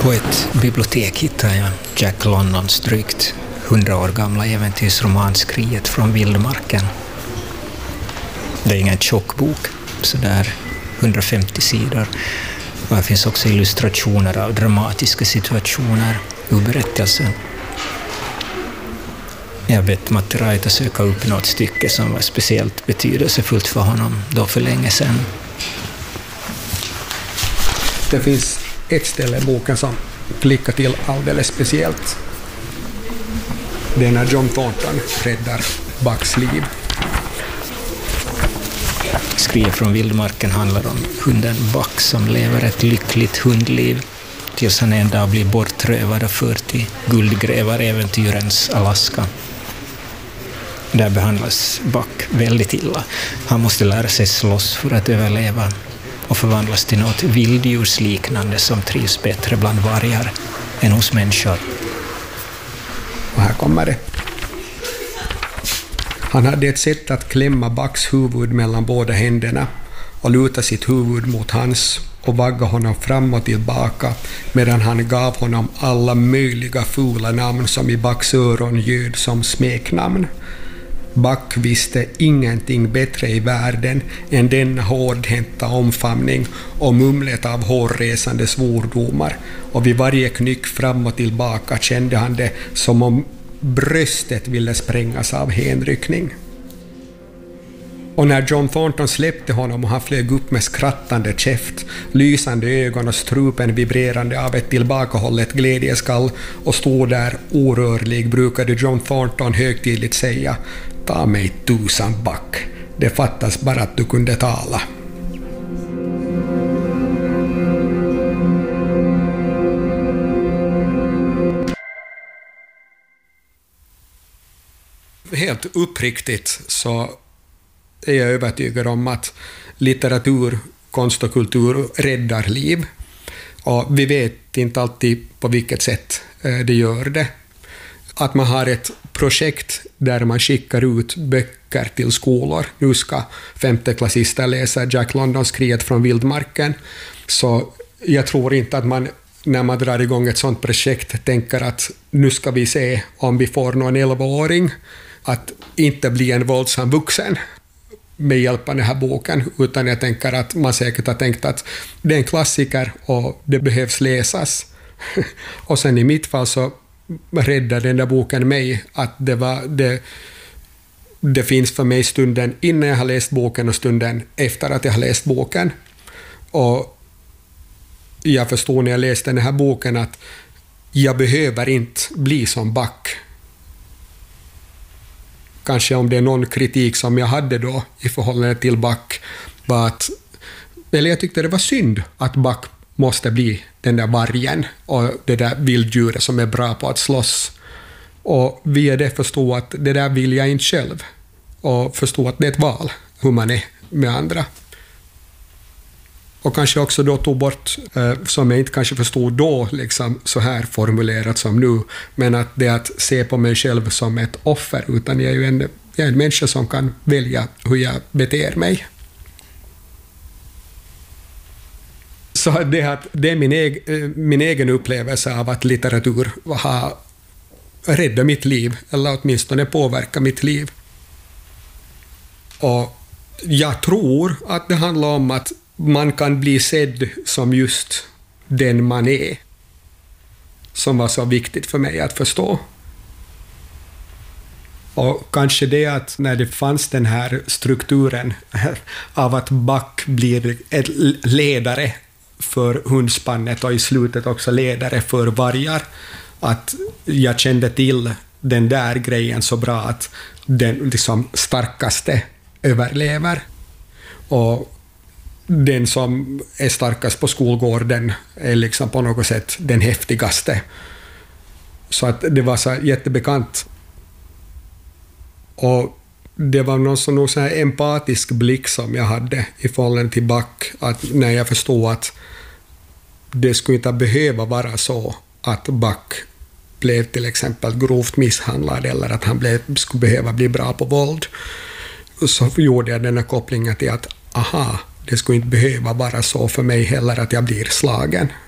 På ett bibliotek hittade jag Jack Londons drygt 100 år gamla äventyrsroman Skriet från vildmarken. Det är ingen tjock bok, så där 150 sidor. Och här finns också illustrationer av dramatiska situationer ur berättelsen. Jag bett Matti Raita söka upp något stycke som var speciellt betydelsefullt för honom då för länge sedan. Det finns ett ställe i boken som klickar till alldeles speciellt. Det är när John Thornton räddar Bucks liv. Skriet från vildmarken handlar om hunden Buck som lever ett lyckligt hundliv tills han en dag blir bortrövad och förd till guldgrävaräventyrens Alaska. Där behandlas Buck väldigt illa. Han måste lära sig slåss för att överleva och förvandlas till något vilddjursliknande som trivs bättre bland vargar än hos människor. Och här kommer det. Han hade ett sätt att klämma Bucks huvud mellan båda händerna och luta sitt huvud mot hans och vagga honom fram och tillbaka medan han gav honom alla möjliga fula namn som i Bucks öron ljöd som smeknamn. Buck visste ingenting bättre i världen än denna hårdhänta omfamning och mumlet av hårresande svordomar, och vid varje knyck fram och tillbaka kände han det som om bröstet ville sprängas av hänryckning. Och när John Thornton släppte honom och han flög upp med skrattande käft, lysande ögon och strupen vibrerande av ett tillbakahållet glädjeskall och stod där orörlig, brukade John Thornton högtidligt säga: "Ta mig tusan Buck, det fattas bara att du kunde tala." Helt uppriktigt så är jag övertygad om att litteratur, konst och kultur räddar liv. Och vi vet inte alltid på vilket sätt det gör det. Att man har ett projekt där man skickar ut böcker till skolor. Nu ska 5:e-klassister läsa Jack Londons Skriet från vildmarken. Så jag tror inte att man, när man drar igång ett sådant projekt, tänker att nu ska vi se om vi får någon 11-åring att inte bli en våldsam vuxen med hjälp av den här boken, utan jag tänker att man säkert har tänkt att det är en klassiker och det behövs läsas. Och sen i mitt fall så räddade den där boken mig, att det finns för mig stunden innan jag har läst boken och stunden efter att jag har läst boken. Och jag förstod när jag läste den här boken att jag behöver inte bli som Buck. Kanske om det är någon kritik som jag hade då i förhållande till Buck var att, eller jag tyckte det var synd att Buck måste bli den där vargen och det där vilddjuret som är bra på att slåss. Och via det förstå att det där vill jag inte själv, och förstå att det är ett val hur man är med andra. Och kanske också då tog bort, som jag inte kanske förstod då, liksom så här formulerat som nu, men att det är att se på mig själv som ett offer, utan jag är ju en människa som kan välja hur jag beter mig. Så det är min egen upplevelse av att litteratur har räddat mitt liv, eller åtminstone påverkat mitt liv. Och jag tror att det handlar om att man kan bli sedd som just den man är, som var så viktigt för mig att förstå. Och kanske det att när det fanns den här strukturen av att Buck blir ett ledare för hundspannet och i slutet också ledare för vargar, att jag kände till den där grejen så bra att den liksom starkaste överlever. Och den som är starkast på skolgården är liksom på något sätt den häftigaste. Så att det var så jättebekant. Och det var någon så här empatisk blick som jag hade i förhållande till Buck, att när jag förstod att det skulle inte behöva vara så att Buck blev till exempel grovt misshandlad eller att han skulle behöva bli bra på våld, så gjorde jag den här kopplingen till att det skulle inte behöva vara så för mig heller att jag blir slagen.